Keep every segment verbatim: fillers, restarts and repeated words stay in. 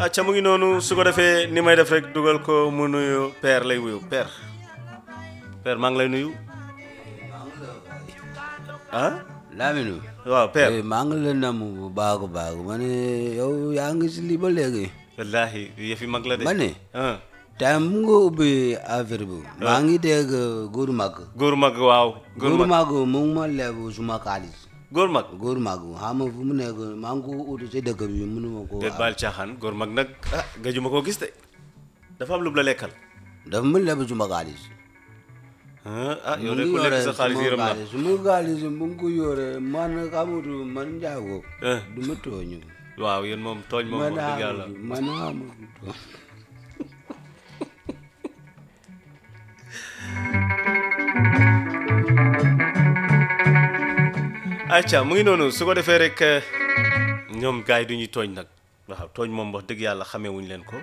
acca mu ngi noonu su ko defee ni may def rek dugal ko mu nuyu père lay wuyu père père maa ngi lay nuyu ah Lamine waaw père maa ngi la namm bu baax a baax ma ne yow yaa ngi si lii ba léegi wallaahi yëfi mag la de ma ne ah tey mu nga ubbi affaire bi maa ngi dégg góor mag góor mag waaw góor mag mu ngi ma leb suma xaalis góor mag góor mag xam nga fu mu nekk maa ngi ko uti si dëkk bi mënuma ko te baal caaxaan góor mag nag ah gëjuma koo gis de dafa am lu la lekkal dafa ma leb suma xaalis ah yow de ku lekk sa xaalis yërëm na suma xaalis mu ngi ko yore man xamatu man njaago du ma tooñu waaw yéen moom tooñ moom wax dëgg yàlla man xamatu tooñ acca mu ngi noonu su ko defee rek ñoom gars yi du ñuy tooñ nag waaw tooñ moom wax dëgg yàlla xamee wuñ leen ko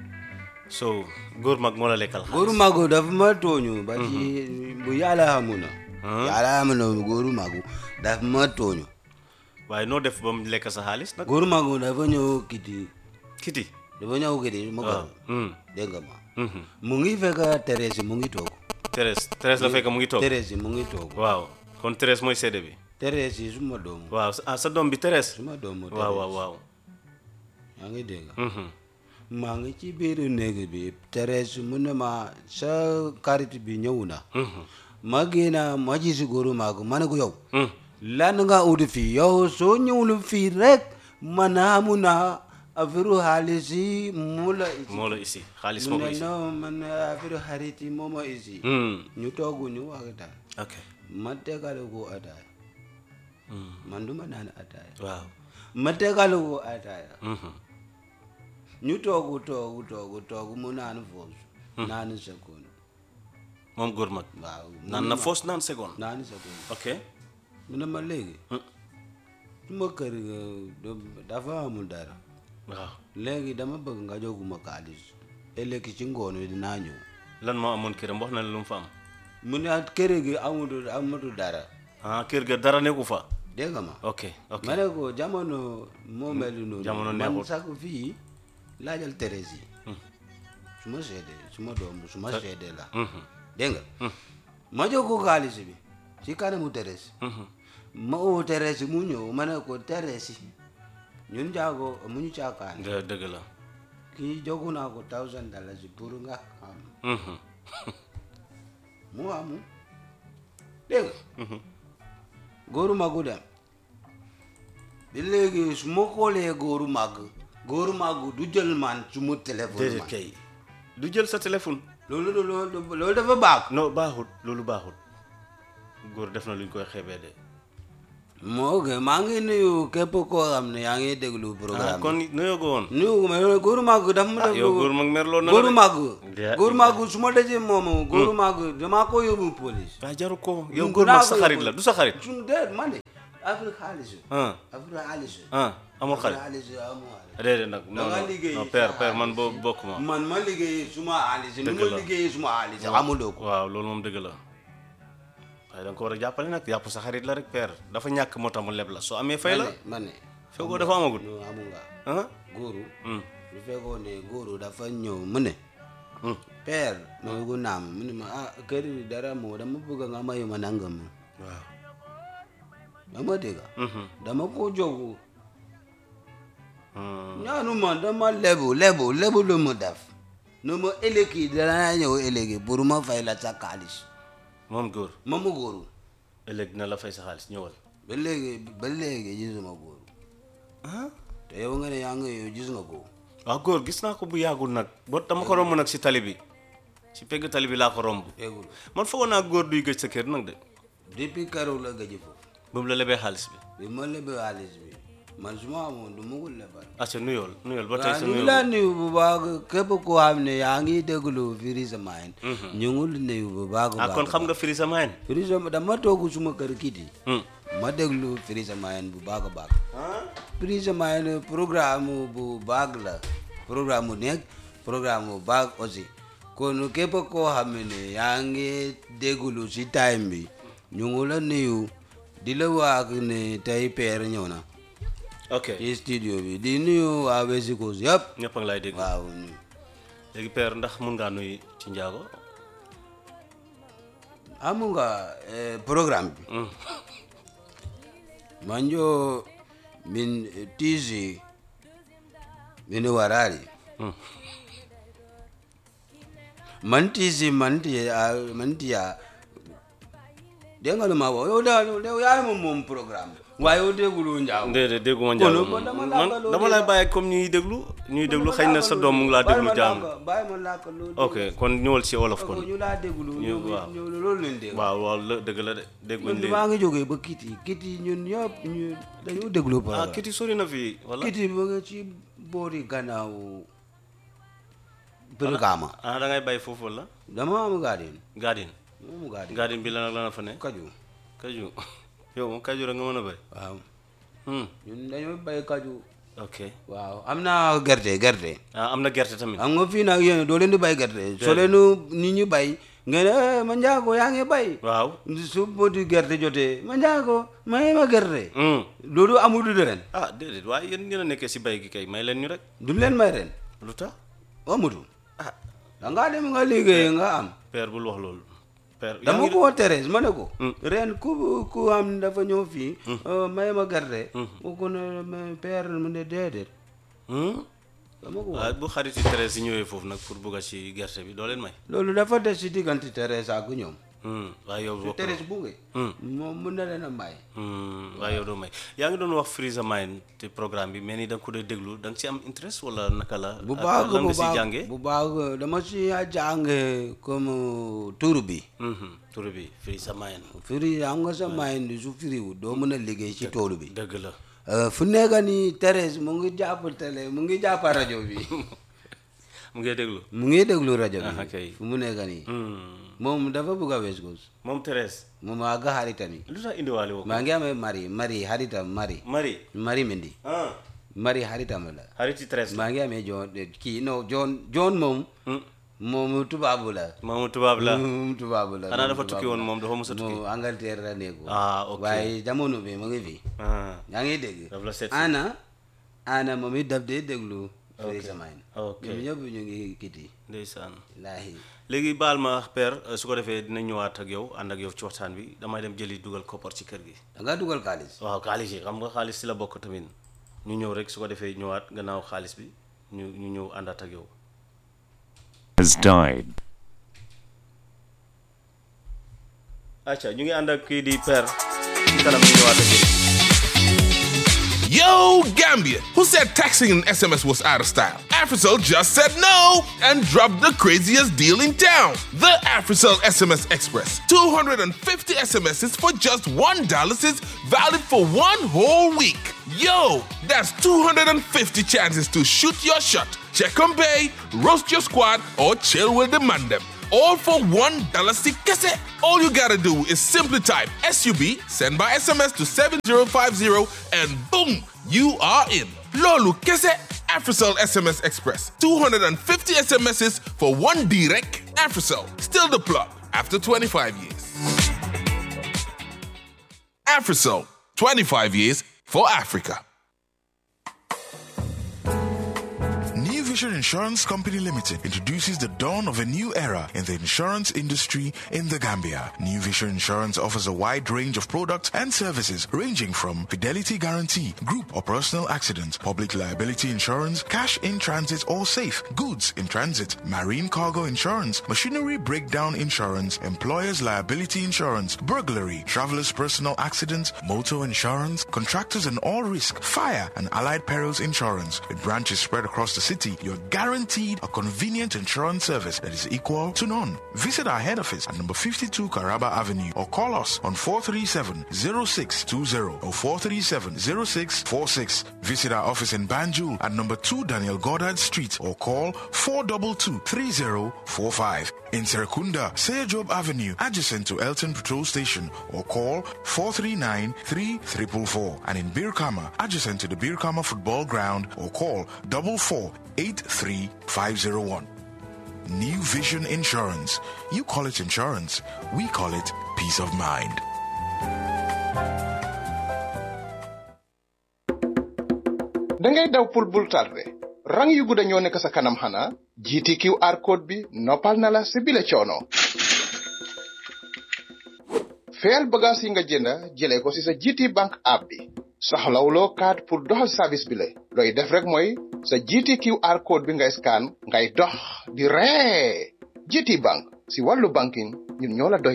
so góor mag moo la lekkal xaalis góoru magu dafa ma tooñu ba ci bu yàlla xamu na yàlla xamu na góoru magu dafa ma tooñu waaye noo def ba mu lekk sa xaalis nag góoru magu dafa ñëw kiti kiti dafa ñëw kiti ma ko dégg nga ma mu ngi fekk Thérèse mu ngi toog Thérèse Thérèse la fekk mu ngi toog Thérèse mu ngi toog waaw kon Thérèse mooy seede bi Thérèse suma doom waaw ah sa doom bi Thérèse suma doom waaw waaw waaw yaa ngi dégg maa ngi ci biir néeg bi Thérèse mu ne ma sa xarit bi ñëw na ma génn ma gis góoru magu ma ne ko yow lan nga ut fii yow soo ñëwul fii rek man amu na affaire xaalis yi mu la isi moo la isi xaalis moo ko isi non man affaire xarit yi moo ma isi ñu toogu ñu waxtaan ok ma tegale ko ataaya man du ma naan ataaya waaw ma tegale ko ataaya ñu toogu toogu toogu toogu mu naan foos naan seconde moom góor mag waaw naan na foos naan seconde naan seconde ok mu ne ma léegi suma kër dafa amul dara waaw léegi dama bëgg nga joguma xaalis ëllëg ci ngoon wi dinaa ñëw lan moo amoon këram wax na la lu mu fa am mu ne kër gi amul amatu dara ah kër ga dara nekku fa dégg nga ma ok ok ma ne ko jamono moo mel noonu jamono neexul man sax fii laajal Thérèse yi su ma seede su ma doom su ma seede la dégg nga ma jox ko xaalis bi ci kanamu Thérèse ma oo Thérèse mu ñëw ma ne ko Thérèse ñun jaago mu ñu caakaan dëgg la kii jogu naa ko thousand dollars pour nga xam mu amu dégg nga góoru magu dem bi léegi su ma xoolee góoru mag góoru magu du jël man su ma téléphone déedéet man kay du jël sa téléphone loolu loolu loolu dafa baax non baaxut loolu baaxut góor def na lu ñu koy xeebee de moo gën maa ngi nuyu képp koo xam ne yaa ngi déglu programme kon nuyoo ko woon nuyu ma góoru mag dafa ma def yow góor mag mer loolu na góoru mag Yeah. góoru mag su ma dajee moom góoru mag damaa ko yóbbu police waaw jaru ko yow Mun góor naa mag sa ko xarit yóbbu. la du sa xarit suñu déet man de affaire xaalis ah affaire xaalis ah amul xarit xaalis amul xaalis déedéet nag non nga non liggéey non sa père père xaalis. man boo bokk ma man ma liggéey suma xaalis ni Dëgg ma la. liggéey suma xaalis amuloo ko waaw loolu moom dëgg la waaye da nga ko war a jàppale nag jàpp sa xarit la rek père dafa ñàkk moo tax mu leb la soo amee fay la ma ne fekkoo dafa amagul non amul nga ah góoru Hmm. su fekkoon ne góoru dafa ñëw mu ne Hmm. père ma ne ko naam mu ne ma ah kër yi dara moo dama bëgg nga mayu ma nangam waaw dama dégg Mhm. dama ko jogu Hmm. ñaanu ma dama lebu lebu lebu lu mu def nu ma ëllëgi dana ñëw ëllëgi pour ma fay la sa xaalis moom góor ma mu góoru ëllëg dina la fay sa xaalis ñëwal ba léegi ba léegi gisuma góoru ah te yow nga ne yaa ngi yow gis nga ko waaw góor gis naa ko bu yàggul nag boo dama ko romb nag si tali bi si pegg tali bi laa ko romb eggul man foogoon naa góor duy gëj sa kër nag de depuis keroog la gëj foofu boobu la lebee xaalis bi bi ma lebee xaalis bi man su ma amoon du ma ko lebal acca nuyool nuyool ba tey waaw sa ñu ngi nuyool laa nuyu bu baax képp koo xam ne yaa ngi déglu Free Sa Mind ñu ngi la nuyu bu baax ah kon xam nga Free Sa Mind Free Sa dama toog suma kër kiti Hmm. ma déglu Free Sa Mind bu baax a baax Free Sa Mind programme bu baax la programme bu nekk programme bu baax aussi kon képp koo xam ne yaa ngi déglu si time bi ñu ngi la nuyu di la wax ne tey père ñëw na ok ci studio bi di nuyu waa West Coast yëpp. ñëpp a ngi lay dégg. waaw. léegi père ndax mun ngaa nuyu ci njaago. amu nga programme bi. manjo min tizi min warari. man tizi man tiya man tiya dégg nga lu ma wax yow daal yow yaa moom moom programme waaye yow déggulu njaago. déedéet dégguma njaago kon man dama dama lay bàyyi comme ñuy déglu ñuy déglu xëy na sa doom mu ngi laa déglu jàng. bàyyi ma làkk loolu. ok kon ñëwal si wolof kon. ñu laa déglu ñu waaw ñu loolu leen dégg. waaw waaw la dëgg la de dégguñ man leen. maa ngi jógee ba kiti kiti ñun ñëpp ñu dañoo déglu. ah kiti sori na fii wala. kiti ba nga ci boori gannaaw Brikama. ah da ngay bàyyi foofu wala. dama am garden. garden. moom garden. garden bi lan ak lan fa ne. kaju. kaju yow moom kaju rek nga mën a béy. waaw. Hmm. ñun dañoo bay kaju. ok waaw am na gerte gerte. ah am na gerte tamit. am nga fii nag yéen doo leen di bay gerte. soo leen nit ñi bay. ngeen ne ma njaago yaa ngi bay. waaw. su booti gerte jotee ma njaago may ma gerte. Hmm. loolu amul du ren. ah déedéet waaye yéen ngeen a nekkee si bay gi kay may leen ñu rek. du leen may ren. lu tax. amutu. ah da ngaa dem nga liggéey nga am. père bul wax loolu. père yaa dama ngi ko Thérèse ma ne ko. Hmm. ren ku ku am dafa ñëw fii. may ma gerte. mu ko ne ma père mu ne déedéet. Hmm? dama ko waaw wax. bu xarit yi Thérèse yi ñëwee foofu nag pour bugg a si gerte bi doo leen may. loolu dafa des si diggante Thérèse ak ñoom. Hmm. waaye yow su bokk Thérèse bu nge. Hmm. moom mun na leen a may. Hmm. waaye yow doo may yaa ngi doon wax Free Your Mind te programme bi mais ni da nga ko dee déglu da nga si am interest wala naka la. bu ak baax lan bu nga si baax jàngee. bu baax dama si jànge comme tur bi. Mhm. tur bi Free Your Mind. firi am nga sa mind su firiwu doo mën a liggéey ci toolu bi. dëgg la. Euh, fu nekk nii Thérèse mu ngi jàpp télé mu ngi jàpp rajo bi. mu ngi déglu. mu ngi déglu rajo bi. Ah, ok. fu mu nekk nii. Hmm. moom dafa bëgg a West Coast. moom Thérèse. moom a ga xaritam yi. lu tax indiwaale woo ko. maa ngi amee Marie Marie xaritam Marie. Marie. Marie Mendy. ah Marie xaritam la. xariti Thérèse. maa ngi amee John kii non John John moom. Hmm. moom tubaabu la. moomu tubaab la. moom tubaabu la. xanaa dafa tukki woon moom dafa mos a tukki. moom Angleterre la nekku. ah ok waaye jamono bi mu ngi fi. ah yaa ngi dégg. daf la seet si. Ana Ana moom it daf dee déglu. Free Your Mind. ok ñoom ñëpp ñu ngi kiti. ndeysaan. laahi. léegi baal ma père su ko defee dina ñëwaat ak yow ànd ak yow ci waxtaan bi damay dem jëli dugal koppar ci kër gi. da nga dugal xaalis. waaw xaalis yi xam nga xaalis si la bokk tamit ñu ñëw rek su ko defee ñëwaat gannaaw xaalis bi ñu ñu ñëw àndaat ak yow. has died. acca ñu ngi ànd ak kii di père ci kanam ñu ñëwaat ak yow. Yo, Gambia, who said texting and S M S was out of style? Africell just said no and dropped the craziest deal in town. The Africell S M S Express. two hundred fifty S M Ses for just one dollar is valid for one whole week. Yo, that's two hundred fifty chances to shoot your shot, check on bay, roast your squad, or chill with the mandem. All for one dollar cassette. All you gotta do is simply type S U B, send by S M S to seven zero five zero, and boom, you are in. Lolu cassette, Africell S M S Express. two hundred fifty S M Ses for one direct. Africell, still the plug after twenty-five years. Africell, twenty-five years for Africa. New Vision Insurance Company Limited introduces the dawn of a new era in the insurance industry in the Gambia. New Vision Insurance offers a wide range of products and services ranging from fidelity guarantee, group or personal accident, public liability insurance, cash in transit or safe, goods in transit, marine cargo insurance, machinery breakdown insurance, employer's liability insurance, burglary, traveler's personal accident, motor insurance, contractors and all risk, fire and allied perils insurance. With branches spread across the city, you're guaranteed a convenient insurance service that is equal to none. Visit our head office at number fifty-two Caraba Avenue or call us on four three seven, zero six two zero or four three seven, zero six four six. Visit our office in Banjul at number two Daniel Goddard Street or call four two two, three zero four five. In Serekunda, Seyajob Avenue, adjacent to Elton Patrol Station, or call four three nine, three four four four. And in Birkama, adjacent to the Birkama Football Ground, or call four four, eight three five zero one. New Vision Insurance. You call it insurance, we call it peace of mind. ngay daw pour bul tardé rang yu gudda ñoo nekk sa kanam xanaa G T Q R code bi noppal na la si bile coono feyal bagage yi nga jënda jëlee ko si sa G T Bank app bi soxlawuloo carte pour doxal service bi la looy def rek mooy sa G T Q R code bi ngay scan ngay dox di ree G T Bank si wàllu banking ñun ñoo la doy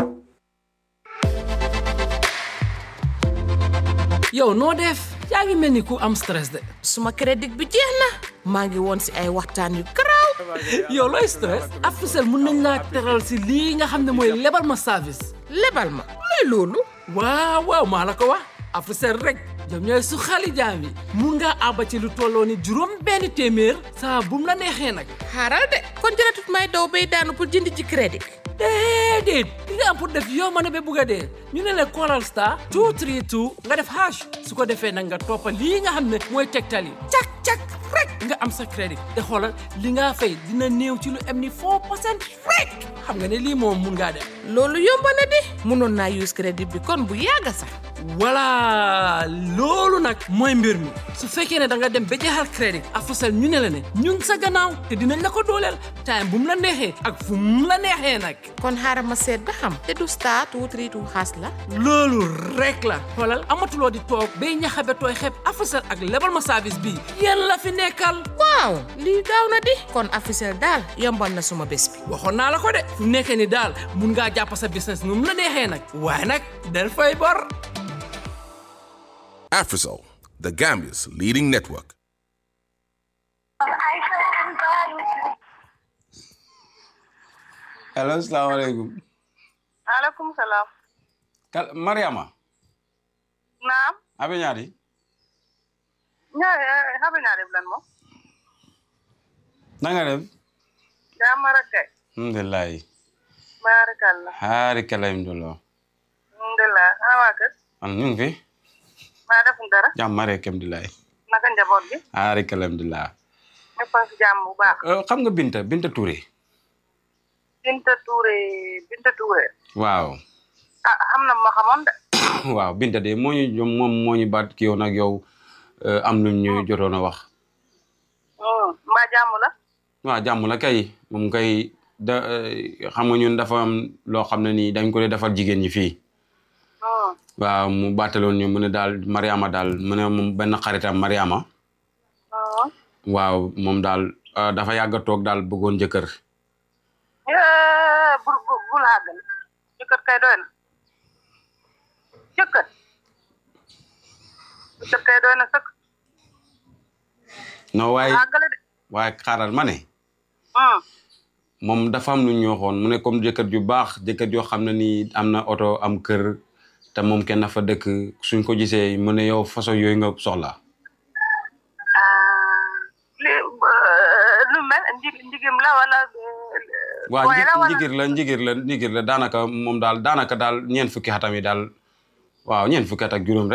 yow noo def yaa ngi mel ni ku am stress de suma crédit bi jeex na maa ngi woon si ay waxtaan yu garaaw yow looy stress Africell mun nañ laa teral si lii nga xam ne mooy lebal ma service lebal ma looy loolu waaw waaw maa la ko wax Africell rek ñoom ñooy su xali jaam yi mun ngaa àbba ci lu tolloo ni juróom benn téeméer saa bum la neexee nag xaaral de kon jëratut may daw bay daanu pour jënd ci crédit déedéet li nga am pour def yow ma ne ba bugg a dee ñu ne la callal star two three two nga def hash su ko defee nag nga toppa lii nga xam ne mooy tegtal yi cak cak rek nga am sa crédit te xoolal li nga fay dina néew ci lu am ni four percent rek xam nga ne lii moom mun ngaa def loolu yomba na di munoon naa use crédit bi kon bu yàgga sax voilà loolu nag mooy mbir mi su fekkee ne da nga dem ba jeexal crédit Africell ñu ne la ne ñu ngi sa gannaaw te dinañ la ko dooleel time bu mu la neexee ak fu mu la neexee nag kon xaaral ma seet ba xam te du star two three two xaas la loolu rek la xoolal amatuloo di toog bay ñaxabe tooy xeeb Africell ak lebal ma service bii yéen la fi nekkal waaw lii gaaw na di kon Africell daal yombal na suma bés bi waxoon naa la ko de fu nekkee ni daal mun ngaa jàpp sa business nu mu la neexee nag waaye nag del fay bor Africell, the Gambia's leading network. Hello, assalamu alaikum. Alaikum salam. Kal Mariama. Naam. Abe ñaari? Ñaari habe ñaari blan mo. Nanga def? Jamara kay. Alhamdulillah. Barakallah. Harikala alhamdulillah. Alhamdulillah. Awa kay. An ñu ngi fi? Ma defum dara. Jàmm rek alhamdulillah. Naka njaboot gi? Harikala alhamdulillah. Ñepp ci jàmm bu baax. Euh xam nga Binta, Binta Touré. Binta Touré, Binta Touré. Waaw. Ah xam na ma xamoon de. Waaw Binta de moo ñu moom moo ñu baat ki yow nag yow am lu ñu jotoon a wax. Hmm, ma jàmm la? Waaw jàmm la kay moom kay da xam nga ñun dafa am loo xam ne nii dañ ko dee defal jigéen ñi fii. Hmm. Waaw mu baataloon ñu mu ne daal Mariama daal mu ne moom benn xaritam Mariama. Hmm. Waaw moom daal dafa yàgg a toog daal bëggoon jëkkër. Eh bul bul àggal. Jëkkër kay doy na. Jëkkër. Jëkkër kay doy na sëkk. non waaye Àggale de. waaye xaaral ma ne. Hmm. moom dafa am lu ñu waxoon mu ne comme jëkkër ju baax jëkkër joo xam ne nii am na oto am kër te moom kenn fa dëkk suñ ko gisee mu ne yow façon yooyu nga soxla. Ah li lu mel ndigim la wala. waaw njigir la njigir la njigir la daanaka moom daal daanaka daal ñeent fukki xatam yi daal waaw ñeent fukki at ak juróom rek